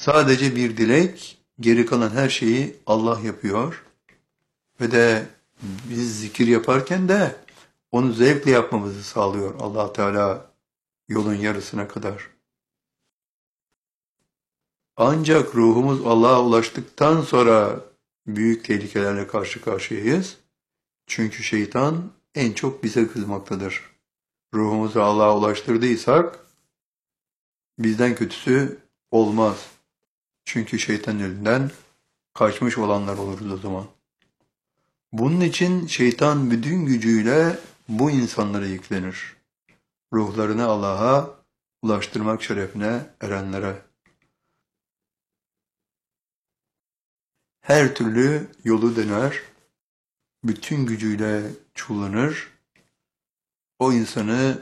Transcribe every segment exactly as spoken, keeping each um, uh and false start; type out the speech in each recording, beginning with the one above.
sadece bir dilek, geri kalan her şeyi Allah yapıyor. Ve de biz zikir yaparken de onu zevkle yapmamızı sağlıyor Allah Teala yolun yarısına kadar. Ancak ruhumuz Allah'a ulaştıktan sonra büyük tehlikelerle karşı karşıyayız. Çünkü şeytan en çok bize kızmaktadır. Ruhumuzu Allah'a ulaştırdıysak bizden kötüsü olmaz. Çünkü şeytanın elinden kaçmış olanlar oluruz o zaman. Bunun için şeytan bütün gücüyle bu insanlara yüklenir. Ruhlarını Allah'a ulaştırmak şerefine erenlere. Her türlü yolu dener, bütün gücüyle çullanır, o insanı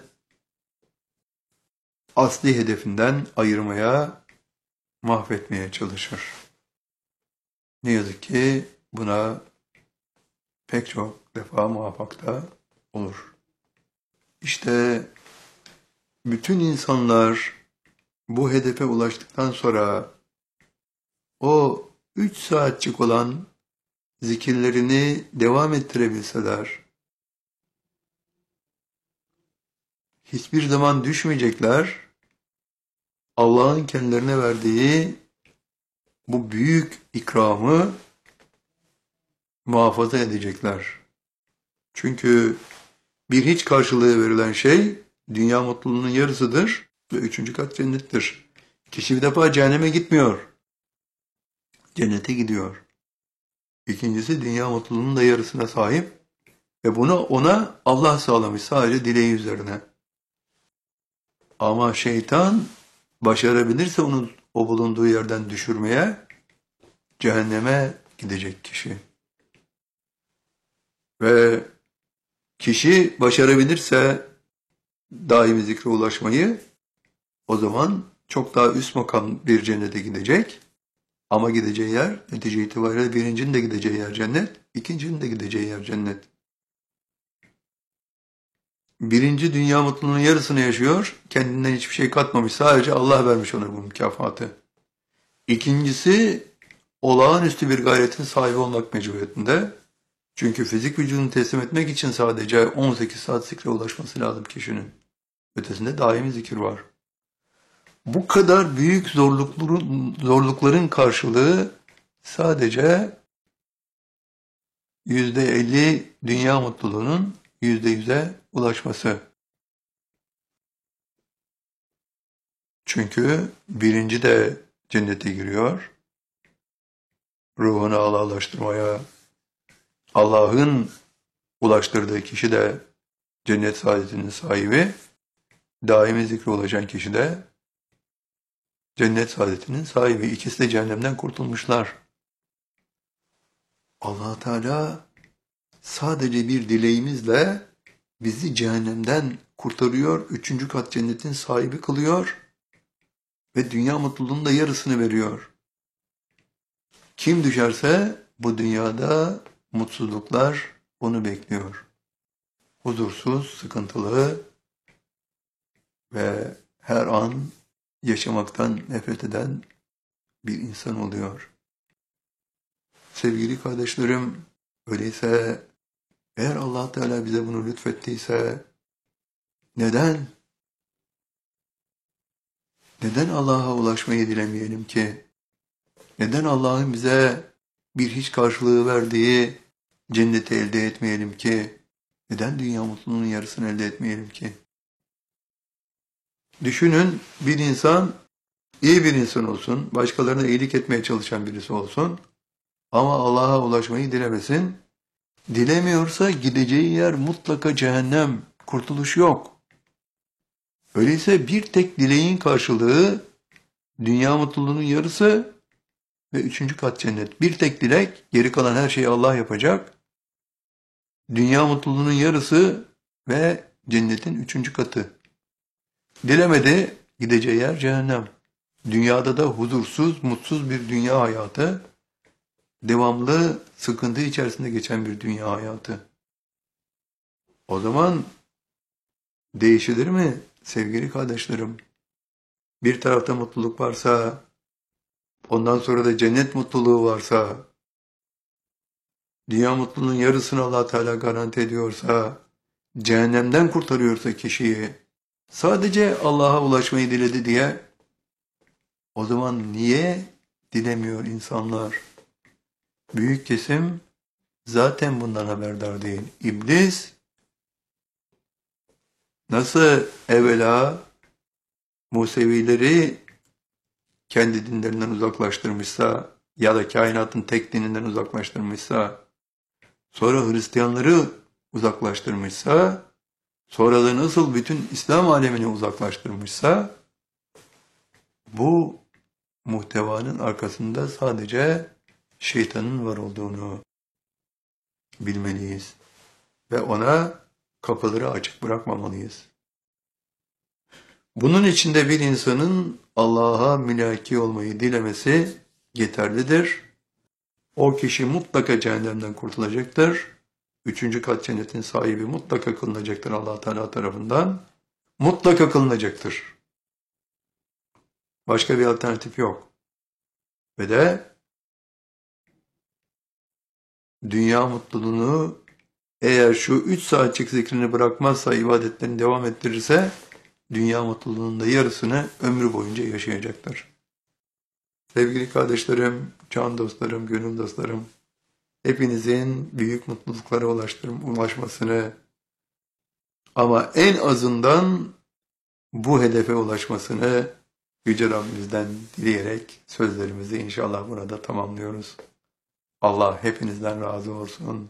asli hedefinden ayırmaya, mahvetmeye çalışır. Ne yazık ki buna pek çok defa muvaffak da olur. İşte bütün insanlar bu hedefe ulaştıktan sonra o üç saatçik olan zikirlerini devam ettirebilseler, hiçbir zaman düşmeyecekler, Allah'ın kendilerine verdiği bu büyük ikramı muhafaza edecekler. Çünkü bir hiç karşılığı verilen şey dünya mutluluğunun yarısıdır ve üçüncü kat cennettir. Kişi bir defa cehenneme gitmiyor, cennete gidiyor. İkincisi dünya mutluluğunun da yarısına sahip ve bunu ona Allah sağlamış sadece dileği üzerine. Ama şeytan başarabilirse onu o bulunduğu yerden düşürmeye, cehenneme gidecek kişi. Ve kişi başarabilirse daimi zikre ulaşmayı, o zaman çok daha üst makam bir cennete gidecek. Ama gideceği yer, netice itibariyle birincinin de gideceği yer cennet, ikincinin de gideceği yer cennet. Birinci dünya mutluluğunun yarısını yaşıyor, kendinden hiçbir şey katmamış, sadece Allah vermiş ona bu mükafatı. İkincisi, olağanüstü bir gayretin sahibi olmak mecburiyetinde. Çünkü fizik vücudunu teslim etmek için sadece on sekiz saat zikre ulaşması lazım kişinin. Ötesinde daimi zikir var. Bu kadar büyük zorlukların, zorlukların karşılığı sadece yüzde elli dünya mutluluğunun yüzde yüze ulaşması. Çünkü birinci de cennete giriyor. Ruhunu Allah'a ulaştırmaya, Allah'ın ulaştırdığı kişi de cennet saadetinin sahibi, daimi zikre ulaşan kişi de cennet saadetinin sahibi. İkisi de cehennemden kurtulmuşlar. Allah Teala sadece bir dileğimizle bizi cehennemden kurtarıyor, üçüncü kat cennetin sahibi kılıyor ve dünya mutluluğunun da yarısını veriyor. Kim düşerse bu dünyada mutsuzluklar onu bekliyor. Huzursuz, sıkıntılı ve her an yaşamaktan nefret eden bir insan oluyor. Sevgili kardeşlerim, öyleyse eğer Allah Teala bize bunu lütfettiyse neden? Neden Allah'a ulaşmayı dilemeyelim ki? Neden Allah'ın bize bir hiç karşılığı verdiği cenneti elde etmeyelim ki? Neden dünya mutluluğunun yarısını elde etmeyelim ki? Düşünün, bir insan iyi bir insan olsun, başkalarına iyilik etmeye çalışan birisi olsun ama Allah'a ulaşmayı dilemesin. Dilemiyorsa gideceği yer mutlaka cehennem, kurtuluş yok. Öyleyse bir tek dileğin karşılığı dünya mutluluğunun yarısı ve üçüncü kat cennet. Bir tek dilek, geri kalan her şeyi Allah yapacak. Dünya mutluluğunun yarısı ve cennetin üçüncü katı. Dilemedi, gideceği yer cehennem. Dünyada da huzursuz, mutsuz bir dünya hayatı, devamlı sıkıntı içerisinde geçen bir dünya hayatı. O zaman değişilir mi sevgili kardeşlerim? Bir tarafta mutluluk varsa ondan sonra da cennet mutluluğu varsa, dünya mutluluğunun yarısını Allah Teala garanti ediyorsa, cehennemden kurtarıyorsa kişiyi, sadece Allah'a ulaşmayı diledi diye, o zaman niye dilemiyor insanlar? Büyük kesim zaten bundan haberdar değil. İblis nasıl evvela Musevileri kendi dinlerinden uzaklaştırmışsa ya da kainatın tek dininden uzaklaştırmışsa, sonra Hristiyanları uzaklaştırmışsa, sonra da nasıl bütün İslam alemini uzaklaştırmışsa, bu muhtevanın arkasında sadece şeytanın var olduğunu bilmeliyiz. Ve ona kapıları açık bırakmamalıyız. Bunun içinde bir insanın Allah'a mülaki olmayı dilemesi yeterlidir. O kişi mutlaka cehennemden kurtulacaktır. Üçüncü kat cennetin sahibi mutlaka kılınacaktır Allah Teala tarafından. Mutlaka kılınacaktır. Başka bir alternatif yok. Ve de dünya mutluluğunu eğer şu üç saatlik zikrini bırakmazsa, ibadetlerini devam ettirirse, dünya mutluluğunun da yarısını ömrü boyunca yaşayacaktır. Sevgili kardeşlerim, can dostlarım, gönül dostlarım, hepinizin büyük mutluluklara ulaşmasını ama en azından bu hedefe ulaşmasını Yüce Rabbimizden dileyerek sözlerimizi inşallah burada tamamlıyoruz. Allah hepinizden razı olsun.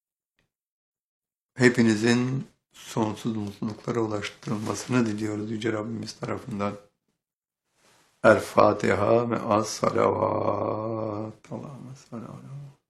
Hepinizin sonsuz mutluluklara ulaştırılmasını diliyoruz Yüce Rabbimiz tarafından. El Fatiha me'as salavat. Allahümme salli ala